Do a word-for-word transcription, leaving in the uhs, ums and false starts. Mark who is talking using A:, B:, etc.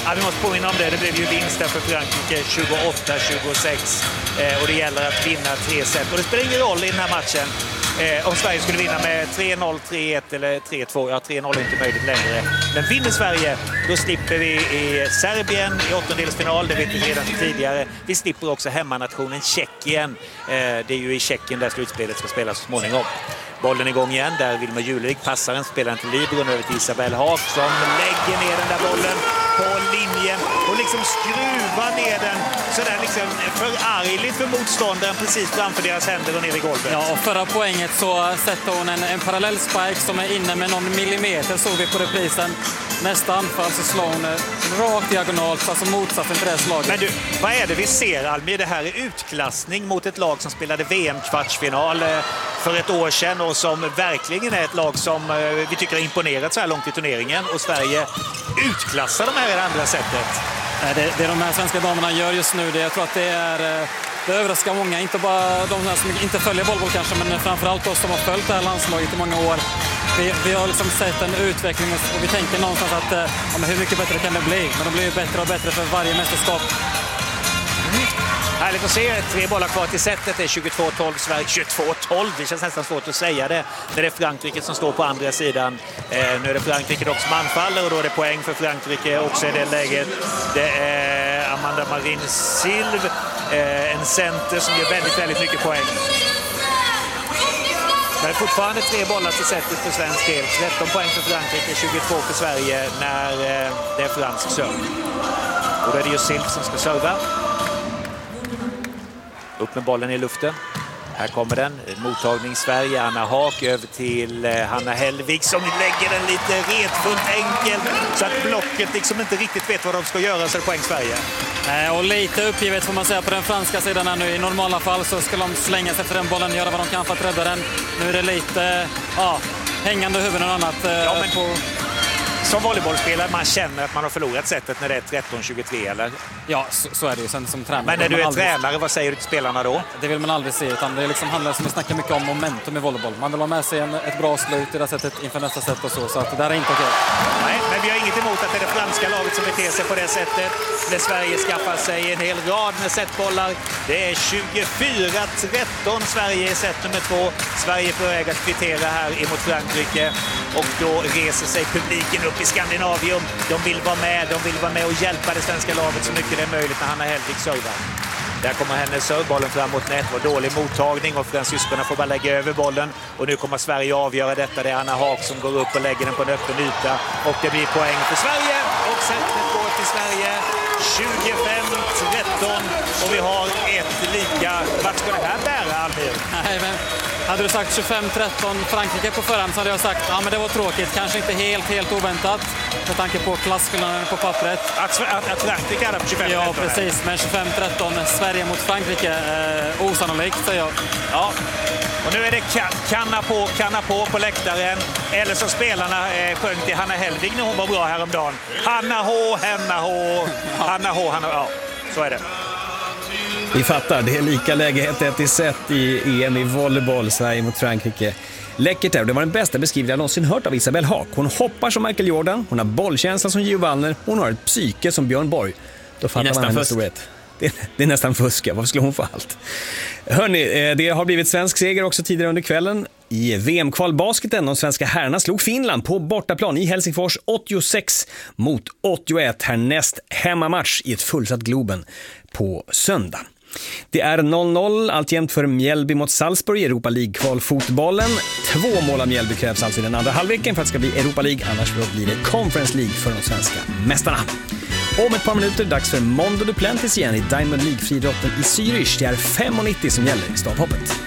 A: Ja, vi måste påminna om det. Det blev ju vinst där för Frankrike tjugoåtta tjugosex. Eh, och det gäller att vinna tre set. Och det spelar ingen roll i den här matchen eh, om Sverige skulle vinna med tre noll, tre ett eller tre två. Ja, tre noll är inte möjligt längre. Men vinner Sverige, då slipper vi i Serbien i åttondelsfinal. Det vet vi redan tidigare. Vi slipper också hemmanationen Tjeckien. Eh, det är ju i Tjeckien där slutspelet ska spelas så småningom. Bollen igång igen, där Vilma Julich passar en spelaren till Libron över till Isabelle Haak som lägger ner den där bollen på linjen och liksom skruvar ner den sådär liksom förargligt för motståndaren precis framför deras händer och ner i golvet.
B: Ja, och förra poänget så sätter hon en, en parallell spike som är inne med någon millimeter, såg vi på reprisen. Nästa anfall så slår hon rakt diagonalt, alltså motsatsen till det slaget.
A: Men du, vad är det vi ser, Almi? Det här är utklassning mot ett lag som spelade V M-kvartsfinal för ett år sedan och som verkligen är ett lag som vi tycker har imponerat så här långt i turneringen. Och Sverige utklassar de här i det andra sättet.
B: Det, det de här svenska damerna gör just nu, det, jag tror att det är... Det överraskar många, inte bara de här som inte följer volleyboll kanske, men framförallt oss som har följt det här landslaget i många år. Vi, vi har liksom sett en utveckling och vi tänker någonstans att ja, men hur mycket bättre kan det bli? Men de blir ju bättre och bättre för varje mästerskap.
A: Mm. Härligt att se. Tre bollar kvar till setet. Det är tjugotvå tolv Sverige. tjugotvå tolv, det känns nästan svårt att säga det. När det är Frankrike som står på andra sidan. Eh, nu är det Frankrike dock som anfaller och då är det poäng för Frankrike också i det läget. Det är Amanda Marin Silv. Eh, en center som ger väldigt, väldigt mycket poäng. Det är fortfarande tre bollar till setet för svensk del. tretton poäng för Frankrike, tjugotvå för Sverige när eh, det är fransk serv. Och då är det ju Silv som ska serva. Upp med bollen i luften. Här kommer den. Mottagning Sverige. Anna Haak över till eh, Hanna Hellvig som lägger den lite retfullt enkelt så att blocket liksom inte riktigt vet vad de ska göra, så är det poäng Sverige.
B: Nej, och lite uppgivet får man säga på den franska sidan här nu. I normala fall så ska de slänga sig efter den bollen, göra vad de kan för att rädda den. Nu är det lite ja, hängande huvuden och annat. Eh,
A: ja, men...
B: på...
A: Som volleybollspelare, man känner att man har förlorat sättet när det är tretton tjugotre, eller?
B: Ja, så, så är det ju sen som tränare.
A: Men när du är
B: aldrig...
A: tränare, vad säger du till spelarna då?
B: Det vill man aldrig se, utan det liksom handlar, som vi snackar mycket om, momentum i volleyboll. Man vill ha med sig en, ett bra slut i det sättet inför nästa set och så, så att det där är inte okej.
A: Nej, men vi har inget emot att det är det franska laget som beter sig på det sättet. När Sverige skaffar sig en hel rad med setbollar. Det är tjugofyra tretton Sverige i set nummer två. Sverige är på väg att kvittera här emot Frankrike. Och då reser sig publiken upp i Skandinavium. De vill vara med, de vill vara med och hjälpa det svenska laget så mycket det är möjligt när Hanna Hellvig servar. Där kommer hennes servbollen fram mot nät. Det var dålig mottagning och fransyskorna får bara lägga över bollen. Och nu kommer Sverige avgöra detta. Det är Anna Haak som går upp och lägger den på en öppen yta. Och det blir poäng för Sverige. Och setet går till Sverige. tjugofem tretton. Och vi har ett lika. Vart ska det här bära, Almir?
B: Nej, men hade du sagt tjugofem tretton Frankrike på förhand så hade jag sagt ja, men det var tråkigt. Kanske inte helt, helt oväntat. Med tanke på klasskillnaden på pappret.
A: Att, att, att Frankrike hade på tjugofem tretton?
B: Ja, precis. Men tjugofem tretton Sverige mot Frankrike. Eh, osannolikt, säger jag.
A: Ja. Och nu är det kanna på, kanna på på läktaren. Eller så spelarna eh, sjöng till Hanna Hellvig när hon var bra häromdagen. Hanna H, Hanna H, Hanna H, Hanna H. Ja, så är det.
C: Vi fattar, det är lika läge ett ett i set i E M i volleyboll, Sverige mot Frankrike. Läckert där, det var den bästa beskrivningen jag någonsin hört av Isabelle Haak. Hon hoppar som Michael Jordan, hon har bollkänsla som Gio Wallner, hon har ett psyke som Björn Borg. Då fattar man hennes storhet. Det, det är nästan fuska, varför skulle hon få allt? Hörrni, det har blivit svensk seger också tidigare under kvällen. I V M-kvalbasketen, de svenska herrarna slog Finland på bortaplan i Helsingfors åttiosex mot åttioett. Härnäst hemmamatch i ett fullsatt Globen på söndag. Det är noll noll alltjämt för Mjällby mot Salzburg i Europa League-kvalfotbollen. Två mål av Mjällby krävs alltså i den andra halvleken för att det ska bli Europa League, annars blir det Conference League för de svenska mästarna. Om ett par minuter dags för Mondo Duplantis igen i Diamond League-friidrotten i Zürich. Det är fem nittio som gäller i stavhoppet.